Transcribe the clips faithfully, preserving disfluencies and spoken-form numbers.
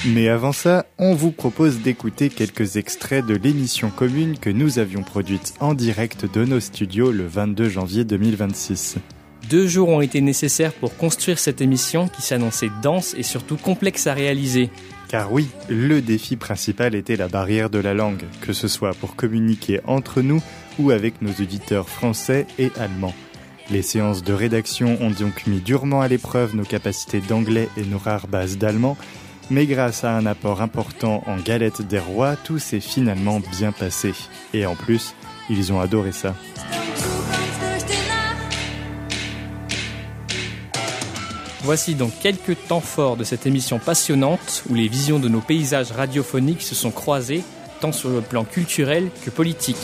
Mais avant ça, on vous propose d'écouter quelques extraits de l'émission commune que nous avions produite en direct de nos studios le vingt-deux janvier deux mille vingt-six. Deux jours ont été nécessaires pour construire cette émission qui s'annonçait dense et surtout complexe à réaliser. Car oui, le défi principal était la barrière de la langue, que ce soit pour communiquer entre nous ou avec nos auditeurs français et allemands. Les séances de rédaction ont donc mis durement à l'épreuve nos capacités d'anglais et nos rares bases d'allemand, mais grâce à un apport important en galette des rois, tout s'est finalement bien passé. Et en plus, ils ont adoré ça. Voici donc quelques temps forts de cette émission passionnante où les visions de nos paysages radiophoniques se sont croisées, tant sur le plan culturel que politique.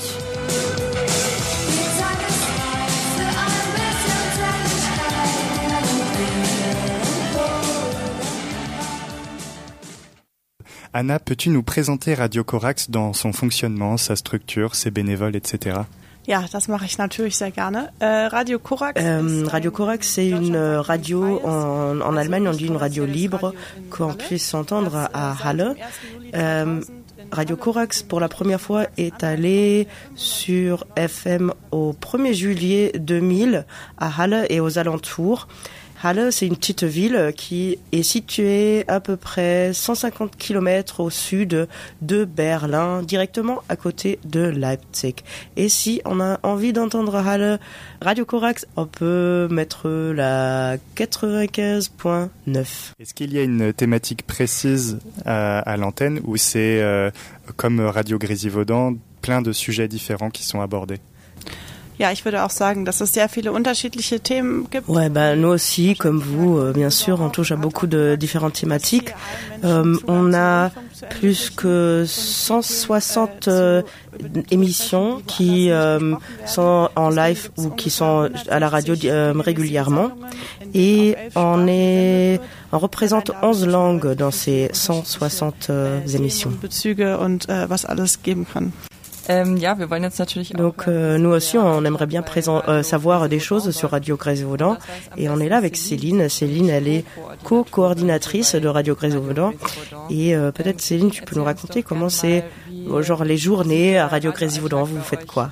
Anna, peux-tu nous présenter Radio Corax dans son fonctionnement, sa structure, ses bénévoles, et cetera? Ja, das mache ich natürlich sehr gerne. Äh, Radio Corax. Euh, Radio Corax, c'est une radio en, en Allemagne, on dit une radio libre qu'on puisse s'entendre à Halle. Euh, Radio Corax, pour la première fois, est allé sur F M au premier juillet deux mille à Halle et aux alentours. Halle, c'est une petite ville qui est située à peu près cent cinquante kilomètres au sud de Berlin, directement à côté de Leipzig. Et si on a envie d'entendre Halle, Radio Corax, on peut mettre la quatre-vingt-quinze virgule neuf. Est-ce qu'il y a une thématique précise à, à l'antenne ou c'est, euh, comme Radio Grésivaudan, plein de sujets différents qui sont abordés? Ja, ich würde auch sagen, dass es sehr viele unterschiedliche Themen gibt. Ouais, ben nous aussi, comme vous, euh, bien sûr, on touche à beaucoup de différentes thématiques. Euh, on a plus que cent soixante euh, émissions qui euh, sont en live ou qui sont à la radio euh, régulièrement. Et on est, on représente onze langues dans ces cent soixante euh, émissions. Bezüge und äh, was alles geben kann. Donc euh, nous aussi on aimerait bien présent, euh, savoir des choses sur Radio Grésivaudan et on est là avec Céline. Céline elle est co-coordinatrice de Radio Grésivaudan et euh, peut-être Céline tu peux nous raconter comment c'est genre les journées à Radio Grésivaudan, vous faites quoi?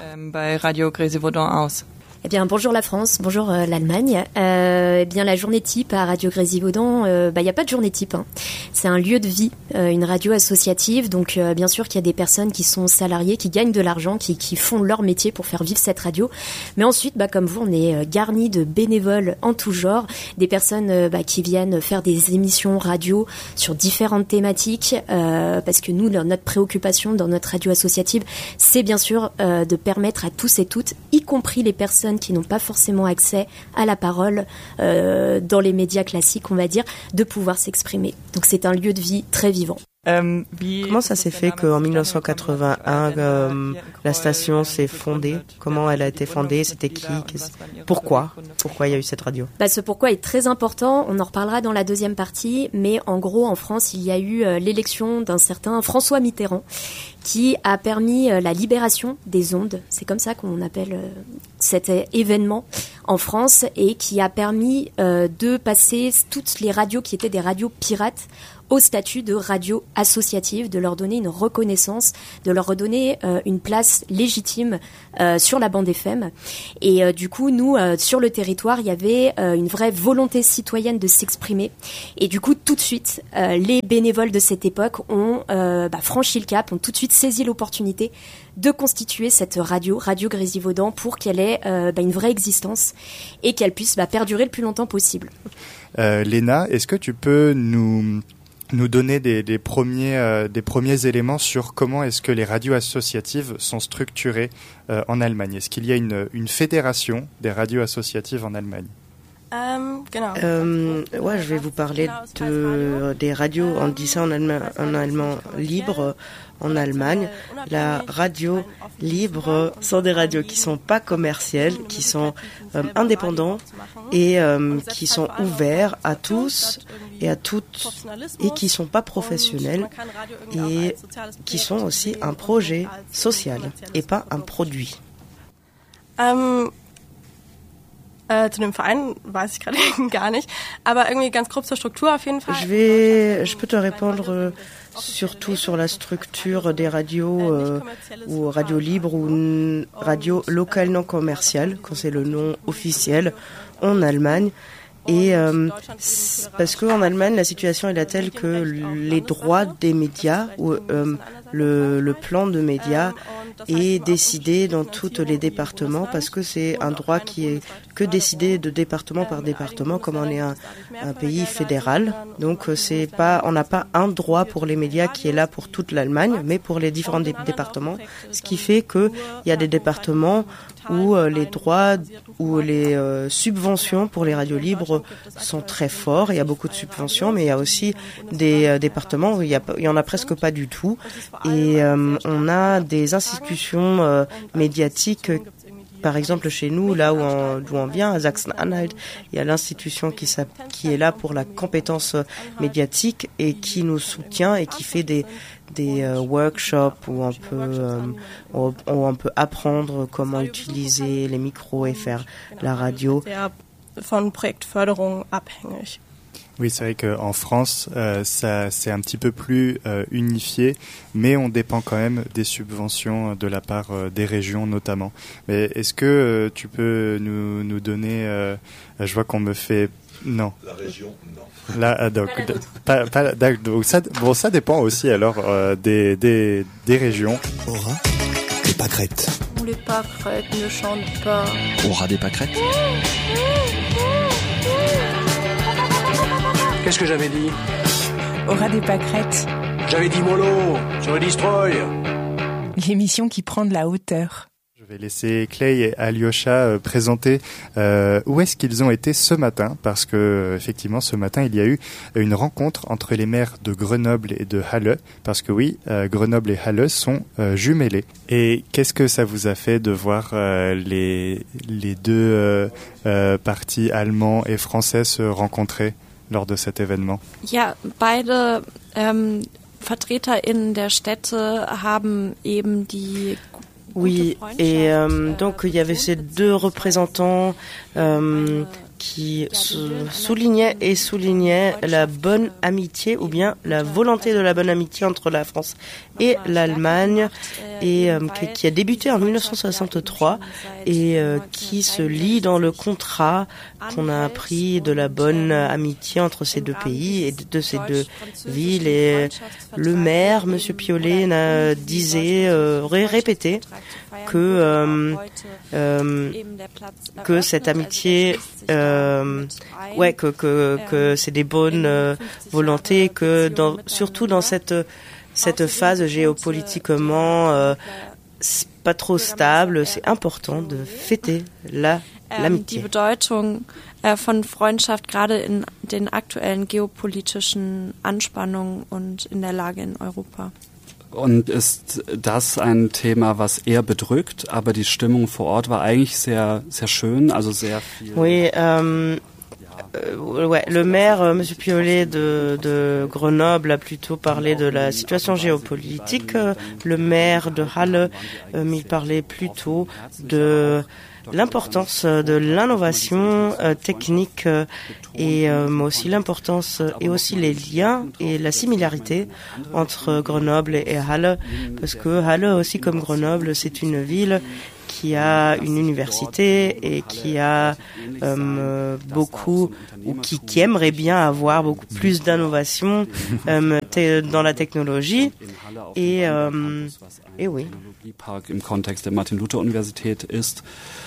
Eh bien, bonjour la France, bonjour euh, l'Allemagne. Euh, eh bien, la journée type à Radio Grésivaudan, euh, bah, il n'y a pas de journée type. Hein. C'est un lieu de vie, euh, une radio associative. Donc, euh, bien sûr qu'il y a des personnes qui sont salariées, qui gagnent de l'argent, qui, qui font leur métier pour faire vivre cette radio. Mais ensuite, bah, comme vous, on est euh, garni de bénévoles en tout genre, des personnes euh, bah, qui viennent faire des émissions radio sur différentes thématiques. Euh, parce que nous, notre préoccupation dans notre radio associative, c'est bien sûr euh, de permettre à tous et toutes, y compris les personnes qui n'ont pas forcément accès à la parole euh, dans les médias classiques, on va dire, de pouvoir s'exprimer. Donc c'est un lieu de vie très vivant. Euh, Comment ça s'est fait qu'en dix-neuf cent quatre-vingt-un, euh, la station s'est fondée? Comment elle a été fondée? C'était qui? Pourquoi? Pourquoi il y a eu cette radio? Bah, ce pourquoi est très important, on en reparlera dans la deuxième partie, mais en gros, en France, il y a eu euh, l'élection d'un certain François Mitterrand qui a permis euh, la libération des ondes, c'est comme ça qu'on appelle euh, cet événement en France, et qui a permis euh, de passer toutes les radios qui étaient des radios pirates au statut de radio associative, de leur donner une reconnaissance, de leur redonner euh, une place légitime euh, sur la bande F M. Et euh, du coup, nous, euh, sur le territoire, il y avait euh, une vraie volonté citoyenne de s'exprimer. Et du coup, tout de suite, euh, les bénévoles de cette époque ont euh, bah, franchi le cap, ont tout de suite saisi l'opportunité de constituer cette radio, Radio Grésivaudan, pour qu'elle ait euh, bah, une vraie existence et qu'elle puisse bah, perdurer le plus longtemps possible. Euh, Léna, est-ce que tu peux nous... nous donner des, des, premiers, euh, des premiers éléments sur comment est-ce que les radios associatives sont structurées euh, en Allemagne? Est-ce qu'il y a une, une fédération des radios associatives en Allemagne? Ähm, genau. Euh, ouais, je vais vous parler de, des radios, on dit ça en allemand, en allemand libre en Allemagne. La radio libre sont des radios qui sont pas commerciales, qui sont euh, indépendants et euh, qui sont ouverts à tous et à toutes et qui sont pas professionnels et qui sont aussi un projet social et pas un produit. Ähm, Äh, zu dem Verein weiß ich gerade gar nicht, aber irgendwie ganz grob zur Struktur auf jeden Fall. Je vais, je peux te répondre euh, surtout sur la structure des radios euh, ou radios libres ou n- radios locales non commerciales, quand c'est le nom officiel en Allemagne. Et euh, parce qu'en Allemagne, la situation est là telle que les droits des médias ou euh, le, le plan de médias est décidé dans tous les départements parce que c'est un droit qui est que décidé de département par département, comme on est un, un pays fédéral. Donc c'est pas, on n'a pas un droit pour les médias qui est là pour toute l'Allemagne, mais pour les différents dé- départements, ce qui fait que il y a des départements où euh, les droits ou les euh, subventions pour les radios libres sont très forts. Il y a beaucoup de subventions, mais il y a aussi des euh, départements où il y, a, il y en a presque pas du tout. Et euh, on a des institutions euh, médiatiques. Par exemple, chez nous, là où on, d'où on vient, à Sachsen-Anhalt, il y a l'institution qui, qui est là pour la compétence médiatique et qui nous soutient et qui fait des, des euh, workshops où on peut, euh, où on peut apprendre comment utiliser les micros et faire la radio. Von Projektförderung abhängig. Oui, c'est vrai qu'en France, euh, ça, c'est un petit peu plus euh, unifié, mais on dépend quand même des subventions de la part euh, des régions notamment. Mais est-ce que euh, tu peux nous, nous donner... Euh, je vois qu'on me fait... Non. La région, non. Là, donc, pas, pas, donc ça, bon, ça dépend aussi alors euh, des, des, des régions. Aura des pâquerettes. Les pâquerettes ne chantent pas. Aura des pâquerettes. Qu'est-ce que j'avais dit? Aura des pâquerettes. J'avais dit mollo sur le destroy. L'émission qui prend de la hauteur. Je vais laisser Clay et Alyosha euh, présenter euh, où est-ce qu'ils ont été ce matin, parce que euh, effectivement ce matin il y a eu une rencontre entre les maires de Grenoble et de Halle, parce que oui, euh, Grenoble et Halle sont euh, jumelés. Et qu'est-ce que ça vous a fait de voir euh, les les deux euh, euh, partis allemands et français se rencontrer lors de cet événement? Ja, beide ähm, VertreterInnen der Städte haben eben die Oui, et euh, donc il y avait ces deux représentants euh, qui soulignaient et soulignaient la bonne amitié ou bien la volonté de la bonne amitié entre la France et l'Allemagne, et euh, qui, qui a débuté en dix-neuf cent soixante-trois et euh, qui se lit dans le contrat qu'on a appris de la bonne amitié entre ces deux pays et de ces deux villes. Et le maire, Monsieur Piolet, disait, euh, répétait que euh, euh, que cette amitié, euh, ouais, que que que c'est des bonnes euh, volontés, que dans, surtout dans cette cette phase géopolitiquement euh, pas trop stable, c'est important de fêter la l'amitié. Die Bedeutung von Freundschaft gerade in den aktuellen geopolitischen Anspannungen und in der Lage in Europa. Und ist das ein Thema, was eher bedrückt, aber die Stimmung vor Ort war eigentlich sehr, sehr schön, also sehr viel. Oui, euh, euh, ouais, le maire, euh, Monsieur Piolet de, de Grenoble, a plutôt parlé de la situation géopolitique. Euh, le maire de Halle, euh, il parlait plutôt de l'importance de l'innovation euh, technique euh, et euh, aussi l'importance euh, et aussi les liens et la similarité entre Grenoble et Halle, parce que Halle aussi comme Grenoble, c'est une ville qui a une université et qui a euh, beaucoup ou qui, qui aimerait bien avoir beaucoup plus d'innovation euh, te, dans la technologie et euh, et oui. Im Kontext der Martin-Luther-Universität ist.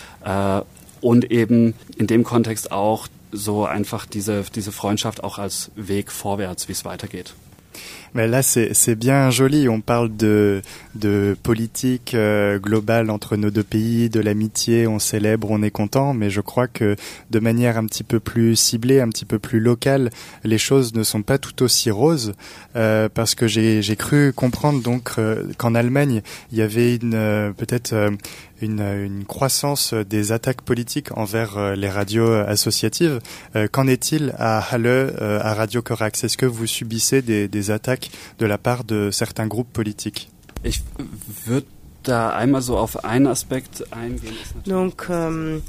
Äh, und eben in dem Kontext auch so einfach diese, diese Freundschaft auch als Weg vorwärts, wie es weitergeht. Mais là, c'est, c'est bien joli. On parle de, de politique euh, globale entre nos deux pays, de l'amitié, on célèbre, on est content. Mais je crois que de manière un petit peu plus ciblée, un petit peu plus locale, les choses ne sont pas tout aussi roses. Euh, parce que j'ai, j'ai cru comprendre donc euh, qu'en Allemagne, il y avait une euh, peut-être euh, une, une croissance des attaques politiques envers euh, les radios associatives. Euh, qu'en est-il à Halle, euh, à Radio Corax? Est-ce que vous subissez des, des attaques de la part de certains groupes politiques? Ich würde da einmal so auf einen Aspekt eingehen. Donc, euh,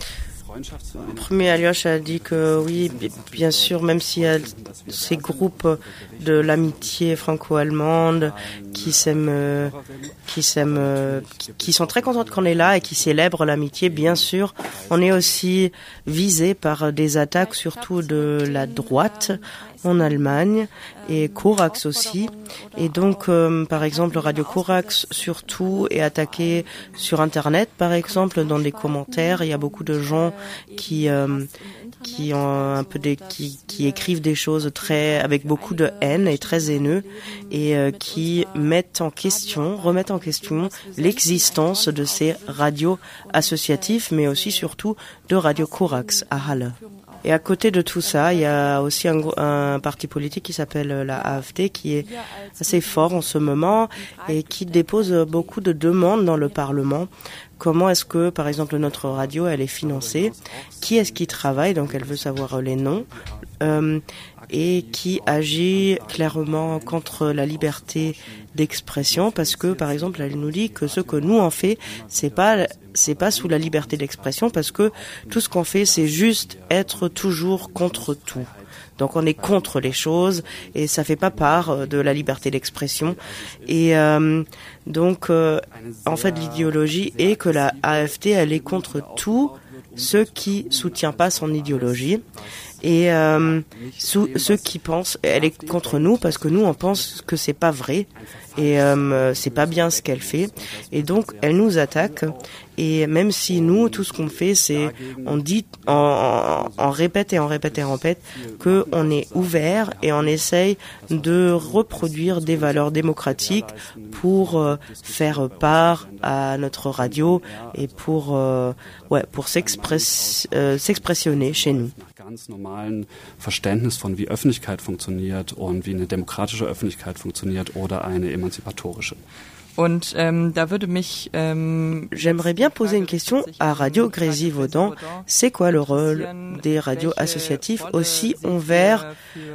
Premier, Alyosha a dit que oui, bien sûr, même s'il y a ces groupes de l'amitié franco-allemande qui s'aiment, qui s'aiment, qui sont très contents qu'on est là et qui célèbrent l'amitié, bien sûr, on est aussi visé par des attaques, surtout de la droite en Allemagne et Korax aussi. Et donc, euh, par exemple, Radio Korax surtout est attaqué sur Internet, par exemple, dans les commentaires. Il y a beaucoup de gens qui euh, qui ont un peu des qui qui écrivent des choses très avec beaucoup de haine et très haineux et euh, qui mettent en question, remettent en question l'existence de ces radios associatives, mais aussi surtout de Radio Korax à Halle. Et à côté de tout ça, il y a aussi un, un parti politique qui s'appelle la A F D qui est assez fort en ce moment et qui dépose beaucoup de demandes dans le Parlement. Comment est-ce que, par exemple, notre radio, elle est financée? Qui est-ce qui travaille? Donc, elle veut savoir les noms. Euh, et qui agit clairement contre la liberté d'expression parce que, par exemple, elle nous dit que ce que nous on fait, c'est pas c'est pas sous la liberté d'expression parce que tout ce qu'on fait, c'est juste être toujours contre tout. Donc on est contre les choses et ça fait pas part de la liberté d'expression. Et euh, donc euh, en fait l'idéologie est que la A F D elle est contre tout ce qui soutient pas son idéologie. Et euh, sous, ceux qui pensent, elle est contre nous parce que nous on pense que c'est pas vrai et euh, c'est pas bien ce qu'elle fait et donc elle nous attaque. Et même si nous tout ce qu'on fait c'est on dit on, on, on répète et on répète et on répète que on est ouvert et on essaye de reproduire des valeurs démocratiques pour euh, faire part à notre radio et pour euh, ouais pour s'express, euh, s'expressionner chez nous. Ganz normalen Verständnis von wie Öffentlichkeit funktioniert und wie eine demokratische Öffentlichkeit funktioniert oder eine emanzipatorische. Und ähm, da würde mich ähm, j'aimerais bien poser une question à Radio Grésivaudan. C'est quoi le rôle des radios associatives aussi envers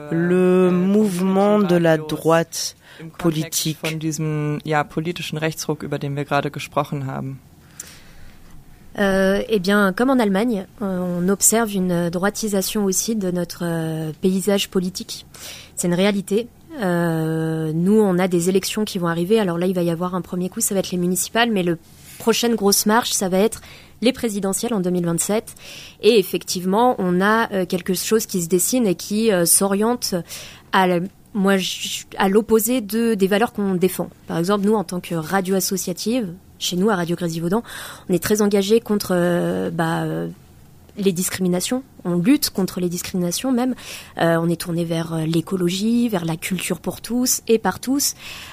le mouvement de la droite politique? Von diesem ja politischen Rechtsruck, über den wir gerade gesprochen haben. Euh, eh bien, comme en Allemagne, on observe une droitisation aussi de notre euh, paysage politique. C'est une réalité. Euh, nous, on a des élections qui vont arriver. Alors là, il va y avoir un premier coup, ça va être les municipales, mais le prochaine grosse marche, ça va être les présidentielles en deux mille vingt-sept. Et effectivement, on a euh, quelque chose qui se dessine et qui euh, s'oriente à la, moi, à l'opposé de, des valeurs qu'on défend. Par exemple, nous, en tant que radio associative, chez nous, à Radio Grésivaudan, on est très engagé contre euh, bah, euh, les discriminations. On lutte contre les discriminations même. Euh, on est tourné vers euh, l'écologie, vers la culture pour tous et par tous.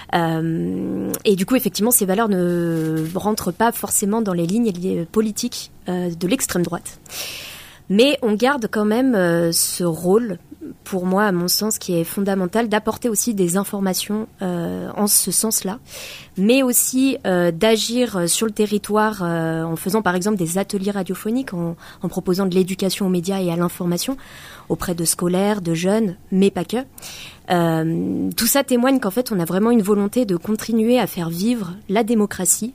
Euh, et du coup, effectivement, ces valeurs ne rentrent pas forcément dans les lignes politiques euh, de l'extrême droite. Mais on garde quand même euh, ce rôle, pour moi, à mon sens, qui est fondamental, d'apporter aussi des informations euh, en ce sens-là, mais aussi euh, d'agir sur le territoire euh, en faisant par exemple des ateliers radiophoniques, en, en proposant de l'éducation aux médias et à l'information auprès de scolaires, de jeunes, mais pas que. Euh, tout ça témoigne qu'en fait, on a vraiment une volonté de continuer à faire vivre la démocratie,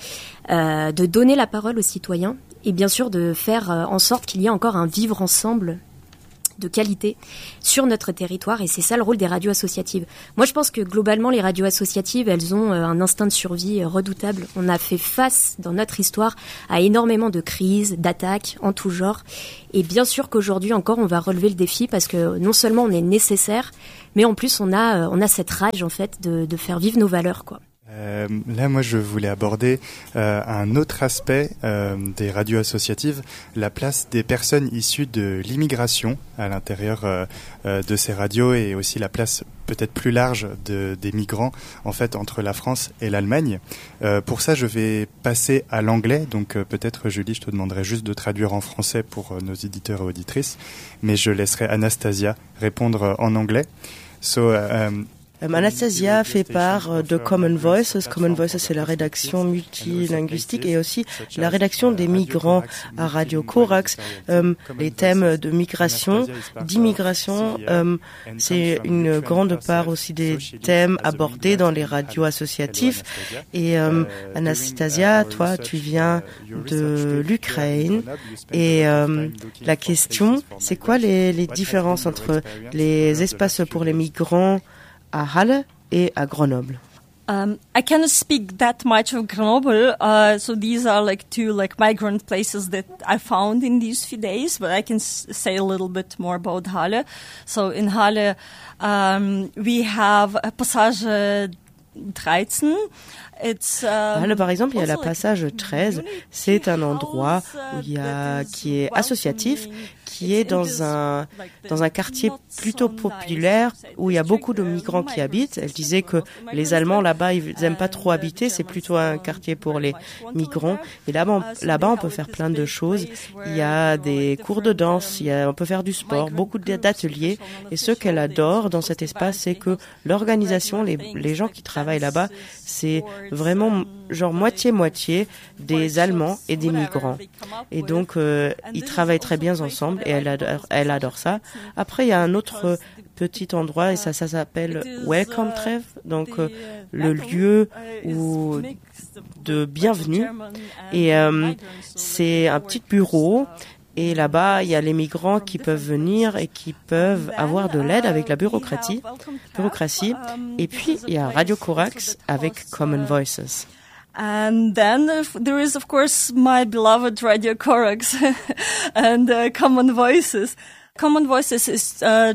euh, de donner la parole aux citoyens, et bien sûr de faire en sorte qu'il y ait encore un vivre ensemble de qualité sur notre territoire, et c'est ça le rôle des radios associatives. Moi, je pense que globalement, les radios associatives, elles ont un instinct de survie redoutable. On a fait face dans notre histoire à énormément de crises, d'attaques en tout genre, et bien sûr qu'aujourd'hui encore, on va relever le défi parce que non seulement on est nécessaire, mais en plus on a on a cette rage en fait de, de faire vivre nos valeurs, quoi. Euh, là, moi, je voulais aborder euh, un autre aspect euh, des radios associatives, la place des personnes issues de l'immigration à l'intérieur euh, euh, de ces radios, et aussi la place peut-être plus large de, des migrants, en fait, entre la France et l'Allemagne. Euh, pour ça, je vais passer à l'anglais, donc euh, peut-être, Julie, je te demanderai juste de traduire en français pour euh, nos éditeurs et auditrices, mais je laisserai Anastasia répondre en anglais. So, um, Euh, Anastasia fait part de Common Voices. Common Voices, c'est la rédaction multilinguistique et aussi la rédaction des migrants à Radio Corax. Euh, les thèmes de migration, d'immigration, euh, c'est une grande part aussi des thèmes abordés dans les radios associatifs. Et euh, Anastasia, toi, tu viens de l'Ukraine. Et euh, la question, c'est quoi les, les différences entre les espaces pour les migrants à Halle et à Grenoble? Um, I cannot speak that much of Grenoble, uh, so these are like two like migrant places that I found in these few days, but I can s- say a little bit more about Halle. So in Halle, um, we have a Passage thirteen. It's, um, à Halle, par exemple, il y a la Passage treize. C'est un endroit où il y a, qui est associatif, qui est dans un, dans un quartier plutôt populaire où il y a beaucoup de migrants qui habitent. Elle disait que les Allemands là-bas, ils n'aiment pas trop habiter, c'est plutôt un quartier pour les migrants. Et là-bas, on, là-bas, on peut faire plein de choses. Il y a des cours de danse, il y a, on peut faire du sport, beaucoup d'ateliers. Et ce qu'elle adore dans cet espace, c'est que l'organisation, les, les gens qui travaillent là-bas, c'est vraiment genre moitié-moitié des Allemands et des migrants. Et donc, euh, ils travaillent très bien ensemble et elle adore, elle adore ça. Après, il y a un autre petit endroit et ça, ça s'appelle Welcome Treff, donc euh, le lieu où de bienvenue. Et euh, c'est un petit bureau. Et là-bas, il y a les migrants qui peuvent venir et qui peuvent avoir de l'aide avec la bureaucratie. bureaucratie. Et puis, il y a Radio Corax avec Common Voices. And then uh, there is, of course, my beloved Radio Corax and uh, Common Voices. Common Voices is uh,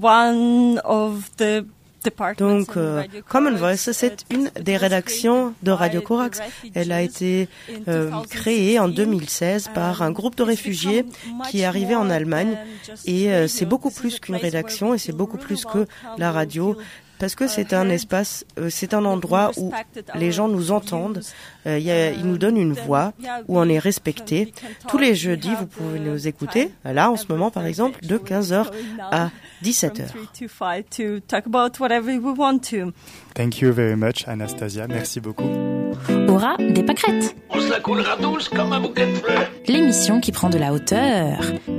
one of the Donc, euh, Common Voice, c'est une des rédactions de Radio Corax. Elle a été euh, créée en deux mille seize par un groupe de réfugiés qui est arrivé en Allemagne. Et euh, c'est beaucoup plus qu'une rédaction et c'est beaucoup plus que la radio. Parce que c'est un espace, euh, c'est un endroit où les gens nous entendent, euh, y a, ils nous donnent une voix, où on est respecté. Tous les jeudis, vous pouvez nous écouter, là en ce moment par exemple, de quinze heures à dix-sept heures. Thank you very much, Anastasia. Merci beaucoup. Aura des pâquerettes. On se la coulera douce comme un bouquet de fleurs. L'émission qui prend de la hauteur.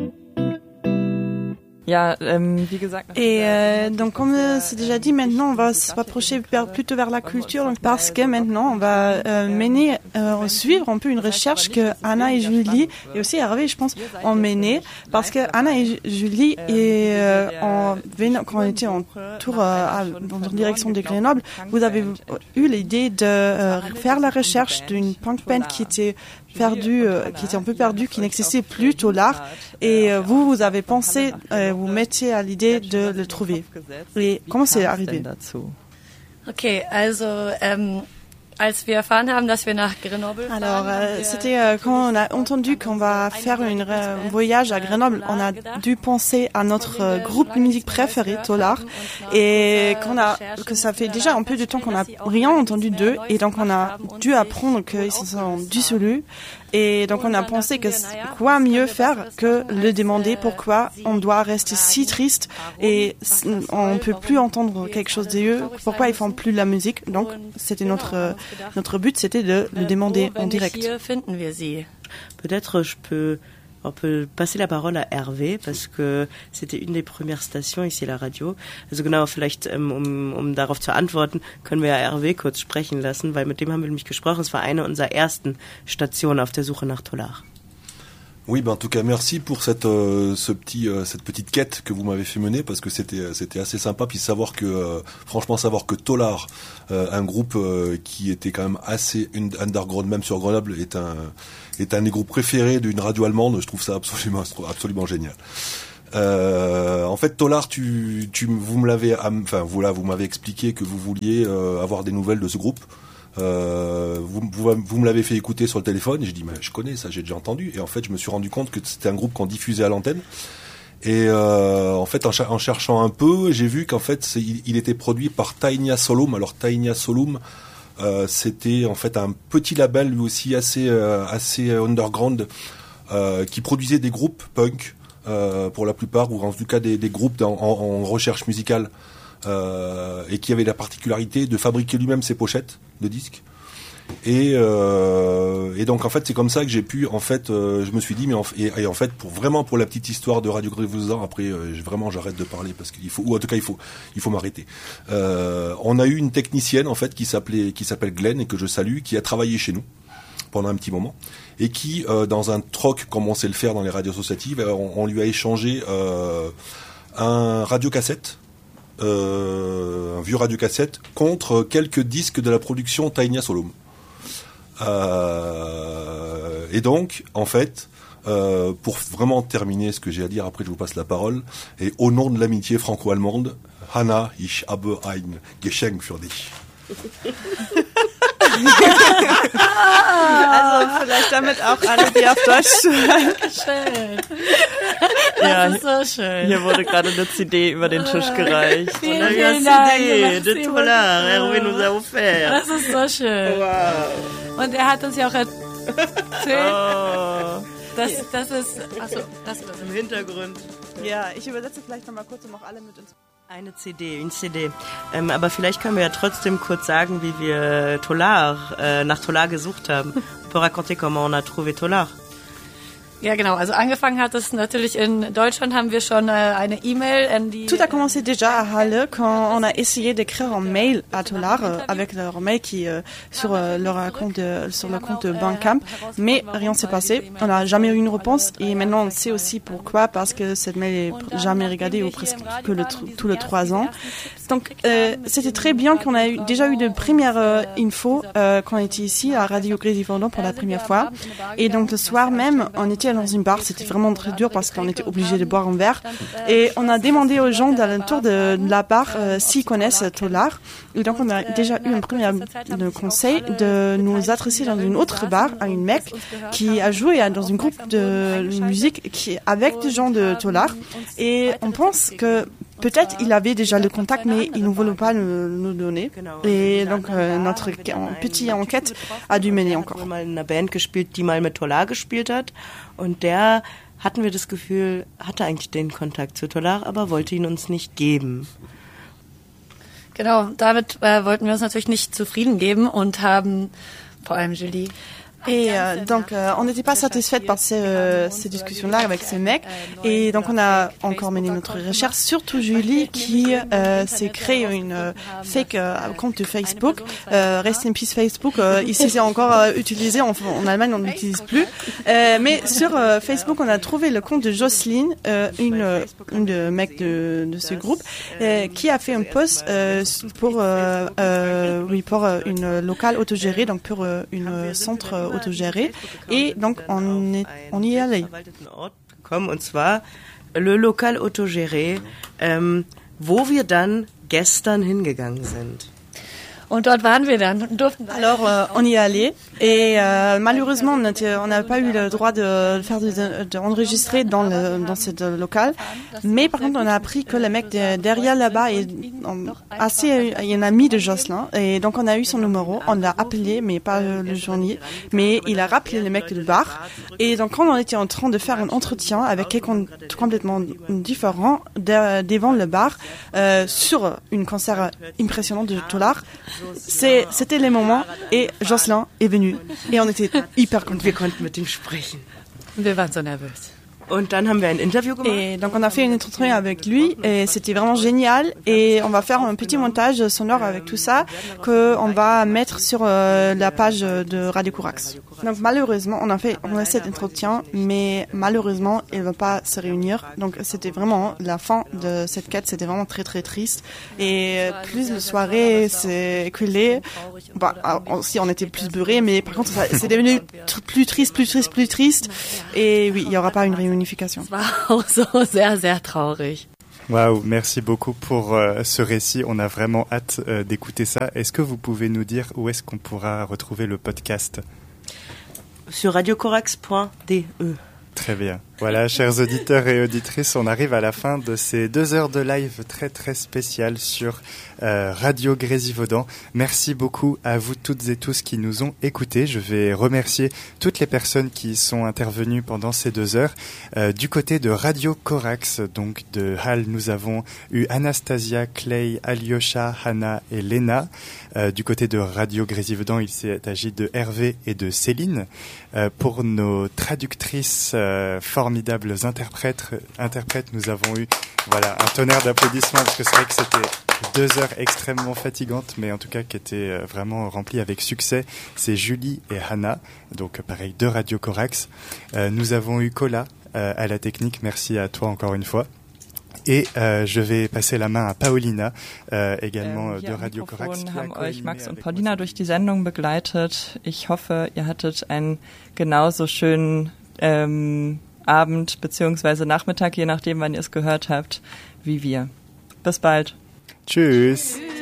Ja, ähm, wie gesagt, Et euh, donc, comme euh, c'est déjà dit, maintenant, on va se rapprocher vers, plutôt vers la culture, donc, parce que maintenant, on va euh, mener, euh, suivre un peu une recherche que Anna et Julie, et aussi Hervé, je pense, ont menée, parce que Anna et Julie, et, euh, en, quand on était en tour euh, à, dans la direction de Grenoble, vous avez eu l'idée de euh, faire la recherche d'une punk band qui était perdu, euh, qui était un peu perdu, qui n'existait plus, Tolar. Et euh, vous, vous avez pensé, euh, vous mettiez à l'idée de le trouver. Et comment c'est arrivé? Okay, also ähm, als wir erfahren haben, dass wir nach Grenoble fahren, Alors, euh, c'était euh, quand on a entendu qu'on va faire une, un voyage à Grenoble, on a dû penser à notre euh, groupe de musique préféré, Tolar, et qu'on a, que ça fait déjà un peu de temps qu'on n'a rien entendu d'eux, et donc on a dû apprendre qu'ils se sont dissolus. Et donc on a pensé que quoi mieux faire que le demander pourquoi on doit rester si triste et on peut plus entendre quelque chose d'eux, pourquoi ils font plus de la musique. Donc c'était notre notre but, c'était de le demander en direct. Peut-être je peux on peut passer la parole à Hervé, parce que c'était une des premières stations ici à la Radio. Also genau, vielleicht, um, um darauf zu antworten, können wir ja Hervé kurz sprechen lassen, weil mit dem haben wir nämlich gesprochen. Es war eine unserer ersten Stationen auf der Suche nach Tolar. Oui, ben en tout cas merci pour cette euh, ce petit euh, cette petite quête que vous m'avez fait mener, parce que c'était c'était assez sympa, puis savoir que euh, franchement savoir que Tolar, euh, un groupe euh, qui était quand même assez underground même sur Grenoble, est un est un des groupes préférés d'une radio allemande. Je trouve ça absolument absolument génial. Euh, en fait, Tolar, tu tu vous me l'avez enfin voilà vous m'avez expliqué que vous vouliez euh, avoir des nouvelles de ce groupe. Euh, vous, vous, vous me l'avez fait écouter sur le téléphone et j'ai dit mais je connais ça, j'ai déjà entendu, et en fait je me suis rendu compte que c'était un groupe qu'on diffusait à l'antenne, et euh, en fait en, ch- en cherchant un peu j'ai vu qu'en fait c'est, il, il était produit par Tainia Solum. Alors Tainia Solum, euh, c'était en fait un petit label lui aussi assez euh, assez underground, euh, qui produisait des groupes punk euh, pour la plupart, ou en tout cas des, des groupes en, en, en recherche musicale. euh, et qui avait la particularité de fabriquer lui-même ses pochettes de disques. Et, euh, et donc en fait c'est comme ça que j'ai pu en fait euh, je me suis dit mais en, et, et en fait pour vraiment pour la petite histoire de Radio Grévaudan, après euh, vraiment j'arrête de parler parce qu'il faut, ou en tout cas il faut il faut m'arrêter. Euh, on a eu une technicienne en fait qui s'appelait qui s'appelle Glenn et que je salue, qui a travaillé chez nous pendant un petit moment et qui euh, dans un troc comme on sait le faire dans les radios associatives, on, on lui a échangé euh, un radiocassette. Euh, un vieux radiocassette contre quelques disques de la production Tainia Solom. Euh, et donc, en fait, euh, pour vraiment terminer ce que j'ai à dire, après je vous passe la parole, et au nom de l'amitié franco-allemande, Hanna, ich habe ein Geschenk für dich. Also vielleicht damit auch alle, die auf Deutsch Schön. Ja, das ist so schön. Hier wurde gerade eine C D über den Tisch gereicht. Vielen, vielen Dank. De Tolar, Hervé nous a offert. Das ist so schön. Wow. Und er hat uns ja auch erzählt, oh. dass das ist, achso, das ist im Hintergrund. Ja, ich übersetze vielleicht nochmal kurz, um auch alle mit uns... Eine C D, eine C D. Ähm, aber vielleicht können wir ja trotzdem kurz sagen, wie wir Tolar, äh, nach Tolar gesucht haben. On peut raconter comment on a trouvé Tolar. Ja, genau. Also angefangen hat es natürlich in Deutschland, haben wir schon äh, eine E-Mail an die... Tout a commencé déjà à Halle quand on a essayé d'écrire un mail à Tolar euh, avec leur mail qui euh, sur euh, leur compte de, sur le compte de Bandcamp, mais rien s'est passé. On n'a jamais eu une réponse et maintenant on sait aussi pourquoi, parce que cette mail est jamais regardée ou presque que le tous les trois ans. Donc euh, c'était très bien qu'on a eu, déjà eu de premières euh, infos euh, quand on était ici à Radio Grévaudan pour la première fois. Et donc le soir même, on était dans une bar, c'était vraiment très dur parce qu'on était obligé de boire un verre. Et on a demandé aux gens d'alentour de, de la bar euh, s'ils connaissent Tolar. Et donc on a déjà eu un premier de conseil de nous adresser dans une autre bar à une mec qui a joué dans une groupe de musique qui avec des gens de Tolar. Et on pense que peut-être il avait déjà le contact, mais il ne voulait pas nous, nous donner. Et donc euh, notre petite enquête a dû mener encore. Wir haben mal in einer Band gespielt, die mal mit Tolar gespielt hat, und der hatten wir das Gefühl, hatte eigentlich den Kontakt zu Tolar, aber wollte ihn uns nicht geben. Genau, damit äh, wollten wir uns natürlich nicht zufrieden geben und haben vor allem Julie. Et euh, donc, euh, on n'était pas satisfait par ces, euh, ces discussions-là avec ces mecs. Et donc, on a encore mené notre recherche, surtout Julie, qui euh, s'est créé une euh, fake euh, compte de Facebook. Euh, Rest in Peace Facebook. Euh, ici, c'est encore euh, utilisé. En, en Allemagne, on ne l'utilise plus. Euh, mais sur euh, Facebook, on a trouvé le compte de Jocelyne, euh, une, une de mecs de, de ce groupe, euh, qui a fait un post euh, pour, euh, euh, oui, pour une locale autogérée, donc pour euh, une centre euh, autogéré, et donc on, est, on y est allé. Und zwar le local autogéré, ähm, wo wir dann gestern hingegangen sind. Und dort waren wir dann und durften. Alors euh, on y est allé et euh, malheureusement on n'avait on pas eu le droit de faire d'enregistrer de, de dans le dans ce local, mais par contre on a appris que le mec de, derrière là-bas est assez un ami de Jocelyn, et donc on a eu son numéro, on l'a appelé mais pas le journalier, mais il a rappelé le mec du bar, et donc quand on était en train de faire un entretien avec quelqu'un complètement différent de, devant le bar euh, sur une concert impressionnant de Tolar. C'est, c'était les moments, et Jocelyn est venu et on était hyper contents. Wir konnten mit ihm sprechen. Wir waren so nervös. Und dann haben wir ein Interview gemacht. Et donc on a fait une entretien avec lui et c'était vraiment génial, et on va faire un petit montage sonore avec tout ça que on va mettre sur euh, la page de Radio Corax. Donc malheureusement on a fait on a cet entretien, mais malheureusement il va pas se réunir. Donc c'était vraiment la fin de cette quête, c'était vraiment très très triste, et plus la soirée s'est écoulée, bah aussi on était plus beurrés, mais par contre ça, c'est devenu plus triste, plus triste, plus triste, et oui il y aura pas une réunion. Es war auch so sehr, sehr traurig. Waouh, merci beaucoup pour euh, ce récit. On a vraiment hâte euh, d'écouter ça. Est-ce que vous pouvez nous dire où est-ce qu'on pourra retrouver le podcast ? Sur radiocorax point d e. Très bien. Voilà, chers auditeurs et auditrices, on arrive à la fin de ces deux heures de live très très spéciales sur euh, Radio Grésivaudan. Merci beaucoup à vous toutes et tous qui nous ont écoutés. Je vais remercier toutes les personnes qui sont intervenues pendant ces deux heures. Euh, du côté de Radio Corax, donc de Halle, nous avons eu Anastasia, Clay, Alyosha, Hannah et Lena. Euh, du côté de Radio Grésivaudan, il s'est agi de Hervé et de Céline. Euh, pour nos traductrices euh, formidables interprètes, interprètes, nous avons eu voilà, un tonnerre d'applaudissements parce que c'est vrai que c'était deux heures extrêmement fatigantes, mais en tout cas qui étaient euh, vraiment remplies avec succès. C'est Julie et Hannah, donc pareil, de Radio Corax. Euh, nous avons eu Cola euh, à la technique, merci à toi encore une fois. Et euh, je vais passer la main à Paulina, äh, également ähm, de Radio Corax. Wir haben euch Max und Paulina durch die Sendung begleitet. Ich hoffe, ihr hattet einen genauso schönen ähm, Abend bzw. Nachmittag, je nachdem, wann ihr es gehört habt, wie wir. Bis bald. Tschüss.